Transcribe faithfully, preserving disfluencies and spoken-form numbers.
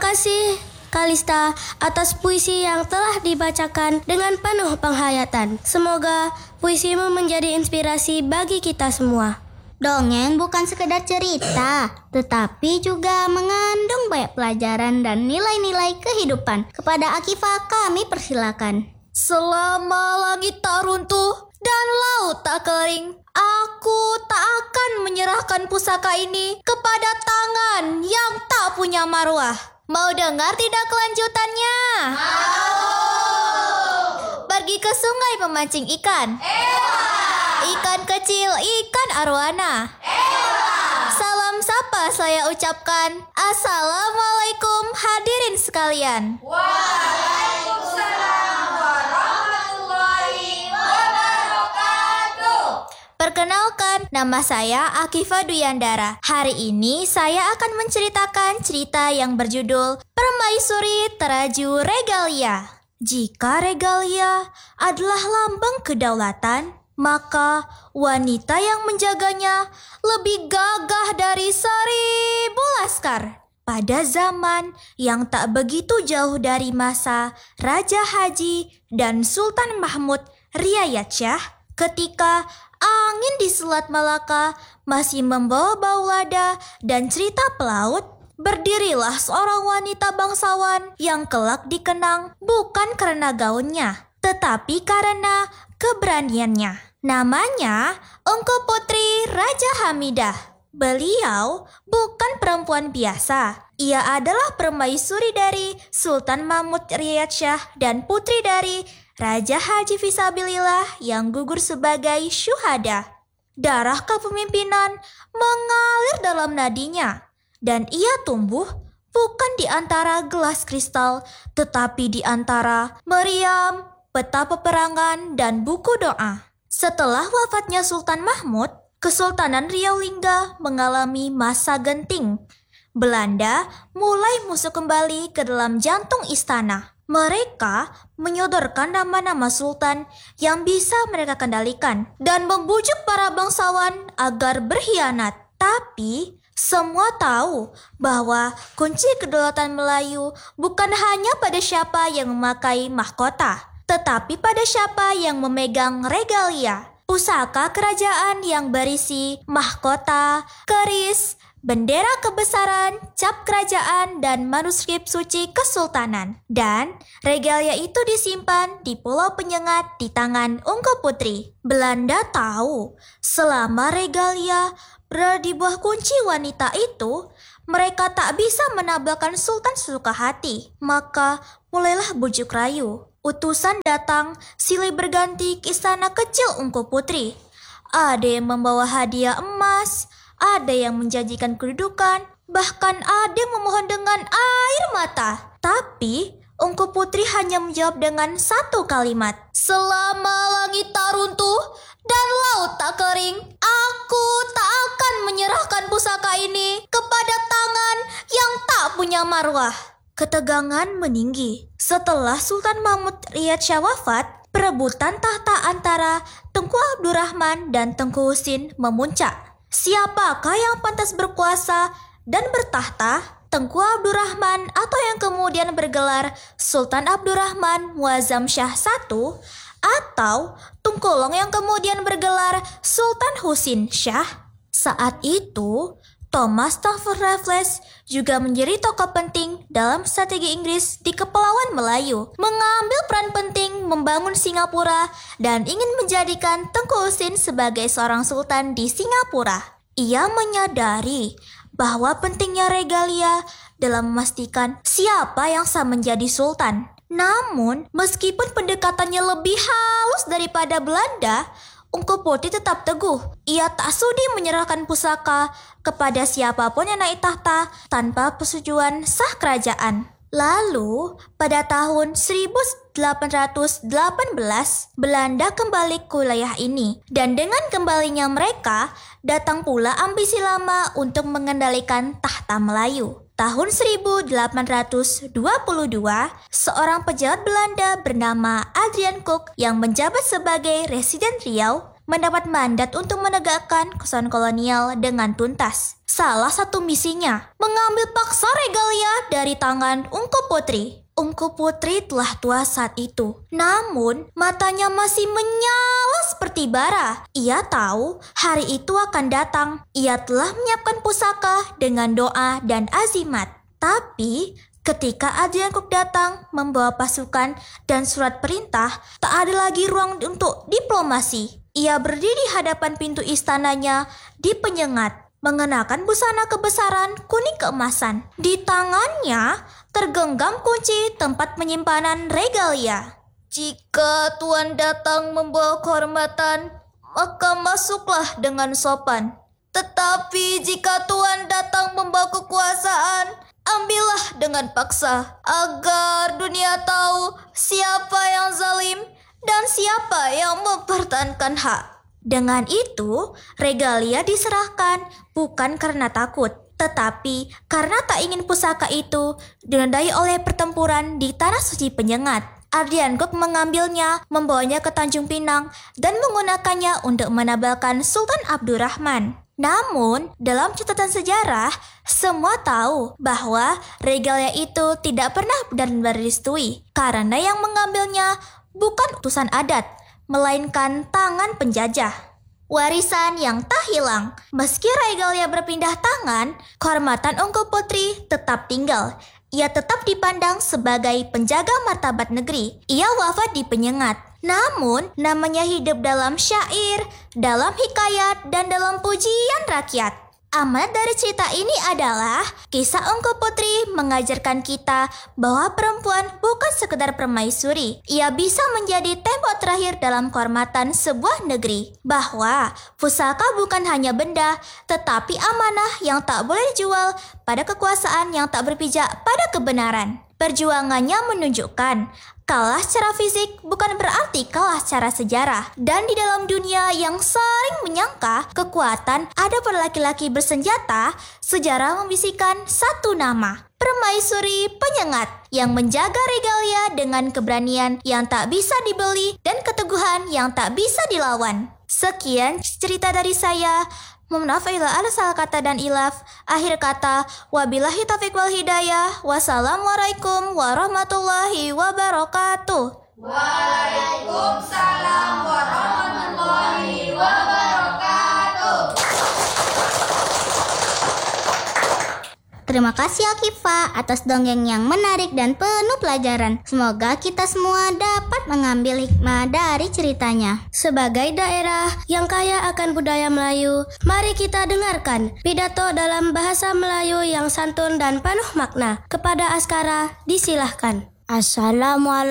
kasih Kalista atas puisi yang telah dibacakan dengan penuh penghayatan. Semoga puisimu menjadi inspirasi bagi kita semua. Dongeng bukan sekedar cerita, tetapi juga mengandung banyak pelajaran dan nilai-nilai kehidupan. Kepada Akifah kami persilakan. Selama langit tak runtuh dan laut tak kering, aku tak akan menyerahkan pusaka ini kepada tangan yang tak punya marwah. Mau dengar tidak kelanjutannya? Mau. Pergi ke sungai memancing ikan. Ewa. Ikan kecil, ikan arwana. Ewa. Salam sapa saya ucapkan. Assalamualaikum hadirin sekalian. Waalaikumsalam warahmatullahi wabarakatuh. Perkenalkan, nama saya Akifah Duyandara. Hari ini saya akan menceritakan cerita yang berjudul Permaisuri Teraju Regalia. Jika regalia adalah lambang kedaulatan, maka wanita yang menjaganya lebih gagah dari seribu laskar. Pada zaman yang tak begitu jauh dari masa Raja Haji dan Sultan Mahmud Riayat Shah, ketika angin di Selat Malaka masih membawa bau lada dan cerita pelaut, berdirilah seorang wanita bangsawan yang kelak dikenang bukan karena gaunnya, tetapi karena keberaniannya. Namanya Engku Putri Raja Hamidah. Beliau bukan perempuan biasa. Ia adalah permaisuri dari Sultan Mahmud Riayat Shah dan putri dari Raja Haji Fisabilillah yang gugur sebagai syuhada. Darah kepemimpinan mengalir dalam nadinya, dan ia tumbuh bukan di antara gelas kristal, tetapi di antara meriam, peta peperangan, dan buku doa. Setelah wafatnya Sultan Mahmud, Kesultanan Riau Lingga mengalami masa genting. Belanda mulai masuk kembali ke dalam jantung istana. Mereka menyodorkan nama-nama sultan yang bisa mereka kendalikan dan membujuk para bangsawan agar berkhianat. Tapi semua tahu bahwa kunci kedaulatan Melayu bukan hanya pada siapa yang memakai mahkota, tetapi pada siapa yang memegang regalia, pusaka kerajaan yang berisi mahkota, keris, bendera kebesaran, cap kerajaan, dan manuskrip suci kesultanan. Dan regalia itu disimpan di Pulau Penyengat di tangan Engku Putri. Belanda tahu selama regalia berada di bawah kunci wanita itu, mereka tak bisa menaklukkan Sultan sesuka hati. Maka mulailah bujuk rayu. Utusan datang silih berganti ke istana kecil Engku Putri. Ada yang membawa hadiah emas, ada yang menjanjikan kedudukan, bahkan ada yang memohon dengan air mata. Tapi Engku Putri hanya menjawab dengan satu kalimat. Selama langit tak runtuh dan laut tak kering, aku tak akan menyerahkan pusaka ini kepada tangan yang tak punya marwah. Ketegangan meninggi. Setelah Sultan Mahmud Riayat Shah wafat, perebutan tahta antara Tengku Abdurrahman dan Tengku Husin memuncak. Siapakah yang pantas berkuasa dan bertahta? Tengku Abdurrahman atau yang kemudian bergelar Sultan Abdurrahman Muazzam Shah satu, atau Tengkulong yang kemudian bergelar Sultan Husin Shah? Saat itu, Thomas Stamford Raffles juga menjadi tokoh penting dalam strategi Inggris di Kepulauan Melayu, mengambil peran penting membangun Singapura dan ingin menjadikan Tengku Husin sebagai seorang sultan di Singapura. Ia menyadari bahwa pentingnya regalia dalam memastikan siapa yang sah menjadi sultan. Namun, meskipun pendekatannya lebih halus daripada Belanda, Engku Putri tetap teguh. Ia tak sudi menyerahkan pusaka kepada siapapun yang naik tahta tanpa persetujuan sah kerajaan. Lalu, pada tahun seribu delapan ratus delapan belas, Belanda kembali ke wilayah ini. Dan dengan kembalinya mereka, datang pula ambisi lama untuk mengendalikan tahta Melayu. Tahun seribu delapan ratus dua puluh dua, seorang pejabat Belanda bernama Adrian Cook yang menjabat sebagai Residen Riau mendapat mandat untuk menegakkan kesan kolonial dengan tuntas. Salah satu misinya, mengambil paksa regalia dari tangan Ungku Putri. Ungku Putri telah tua saat itu, namun matanya masih menyala seperti bara. Ia tahu hari itu akan datang. Ia telah menyiapkan pusaka dengan doa dan azimat. Tapi ketika Adrian Cook datang membawa pasukan dan surat perintah, tak ada lagi ruang untuk diplomasi. Ia berdiri di hadapan pintu istananya di penyengat, mengenakan busana kebesaran kuning keemasan. Di tangannya tergenggam kunci tempat penyimpanan regalia. Jika Tuan datang membawa kehormatan, maka masuklah dengan sopan. Tetapi jika Tuan datang membawa kekuasaan, ambillah dengan paksa, agar dunia tahu siapa yang zalim dan siapa yang mempertahankan hak. Dengan itu, regalia diserahkan bukan karena takut, tetapi karena tak ingin pusaka itu dinodai oleh pertempuran di tanah suci penyengat. Adrian Cook mengambilnya, membawanya ke Tanjung Pinang, dan menggunakannya untuk menabalkan Sultan Abdurrahman. Namun, dalam catatan sejarah, semua tahu bahwa regalia itu tidak pernah benar-benar direstui, karena yang mengambilnya bukan utusan adat, melainkan tangan penjajah. Warisan yang tak hilang. Meski regalia berpindah tangan, kehormatan Ungku Putri tetap tinggal. Ia tetap dipandang sebagai penjaga martabat negeri. Ia wafat di penyengat. Namun, namanya hidup dalam syair, dalam hikayat, dan dalam pujian rakyat. Amanat dari cerita ini adalah kisah Ungku Putri mengajarkan kita bahwa perempuan bukan sekedar permaisuri. Ia bisa menjadi tembok terakhir dalam kehormatan sebuah negeri. Bahwa pusaka bukan hanya benda, tetapi amanah yang tak boleh dijual pada kekuasaan yang tak berpijak pada kebenaran. Perjuangannya menunjukkan kalah secara fisik bukan berarti kalah secara sejarah. Dan di dalam dunia yang sering menyangka kekuatan ada pada laki-laki bersenjata, sejarah membisikkan satu nama, permaisuri penyengat, yang menjaga regalia dengan keberanian yang tak bisa dibeli dan keteguhan yang tak bisa dilawan. Sekian cerita dari saya. Mohon maaf bila ada salah kata dan ilaf. Akhir kata, wabillahi taufiq wal hidayah. Wassalamualaikum warahmatullahi wabarakatuh. Waalaikumsalam warahmatullahi wabarakatuh. Terima kasih Akifah atas dongeng yang menarik dan penuh pelajaran. Semoga kita semua dapat mengambil hikmah dari ceritanya. Sebagai daerah yang kaya akan budaya Melayu, mari kita dengarkan pidato dalam bahasa Melayu yang santun dan penuh makna. Kepada Askara, disilahkan. Assalamualaikum